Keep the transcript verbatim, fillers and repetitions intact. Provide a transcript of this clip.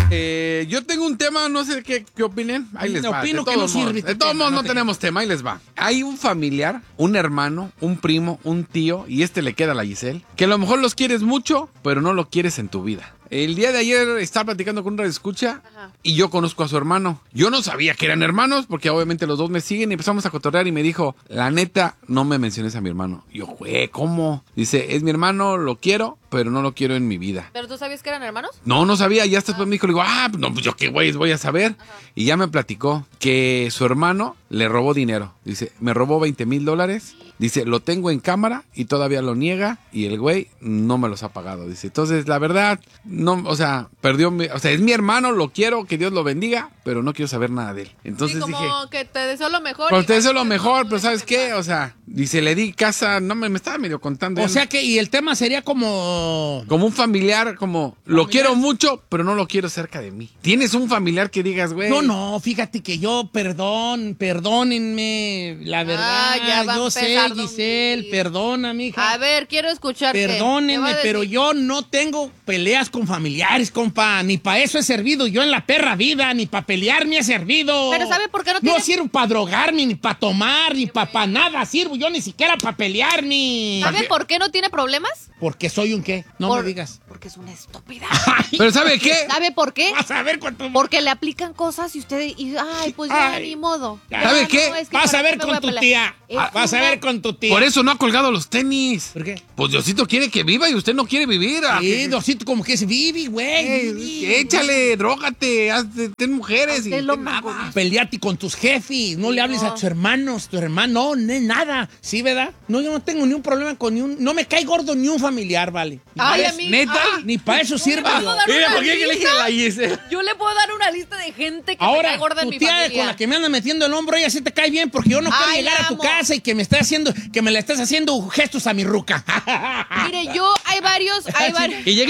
Eh, yo tengo un tema, no sé qué, qué opinen. Ahí les va. Opino De que no todos modos, sirve. De todos modos, no tenemos tema. Ahí les va. Hay un familiar, un hermano, un primo, un tío, y este le queda a la Giselle, que a lo mejor los quieres mucho, pero no lo quieres en tu vida. El día de ayer estaba platicando con un radioescucha y yo conozco a su hermano. Yo no sabía que eran hermanos porque obviamente los dos me siguen y empezamos a cotorrear y me dijo, la neta, no me menciones a mi hermano. Y yo, güey, ¿cómo? Dice, es mi hermano, lo quiero, pero no lo quiero en mi vida. ¿Pero tú sabías que eran hermanos? No, no sabía. Y hasta después me dijo, le digo, ah, no, pues yo qué güey voy a saber. Ajá. Y ya me platicó que su hermano le robó dinero. Dice, me robó veinte mil dólares. Dice, lo tengo en cámara y todavía lo niega y el güey no me los ha pagado. Dice, entonces, la verdad, no, o sea, perdió mi, o sea, es mi hermano, lo quiero, que Dios lo bendiga, pero no quiero saber nada de él. Entonces sí, como dije, que te deseo lo mejor. Pues te deseo lo mejor, pero ¿sabes qué? O sea, dice, le di casa, no me, me estaba medio contando. O sea que, y el tema sería como... Como un familiar, como, ¿Familiar? Lo quiero mucho, pero no lo quiero cerca de mí. ¿Tienes un familiar que digas, güey? No, no, fíjate que yo, perdón, perdónenme, la verdad, ah, ya va yo sé, don Giselle, Luis. Perdona, mija. A ver, quiero escuchar. Perdónenme, pero yo no tengo peleas con familiares, compa. Ni para eso he servido yo en la perra vida, ni para pelear me he servido. Pero ¿sabe por qué no tiene? No sirvo para drogarme, ni para tomar, ni para pa nada sirvo yo ni siquiera para pelearme. ¿Sabe por qué no tiene problemas? Porque soy un qué, no por, me digas. Porque es una estúpida. Pero ¿sabe qué? ¿Sabe por qué? Vas a ver cuánto... Porque le aplican cosas y usted, y, ay, pues ya, Ay. ni modo. ¿Sabe ya, qué? No, es que Vas a ver me con voy tu pelear. tía. Es Vas a una- ver con tu tía. Por eso no ha colgado los tenis. ¿Por qué? Pues Diosito quiere que viva y usted no quiere vivir. ¿A Sí, qué? Diosito, como que es Vivi, güey. Eh, Vivi. échale, drógate, hazte- ten mujeres y Hazte lo ten mago. nada. Peleate con tus jefes, no le hables No. a tus hermanos, tu hermano, no, ni nada. ¿Sí, verdad? No, yo no tengo ni un problema con ni un... No me cae gordo ni un familiar, vale. Ni Ay, pa' a eso- mí. ¿Neta? ay, Ni para eso sirve. puedo yo. dar Mira, una ¿por qué que le dije a la Giselle? Yo le puedo dar una lista de gente que me Ahora, cae gorda en tu mi tía familia. con la que me anda metiendo el hombro, ella sí te cae bien porque yo no quiero Ay, llegar la a tu amo. casa y que me estés haciendo, que me le estés haciendo gestos a mi ruca. Mire, yo hay varios, hay varios. Y llega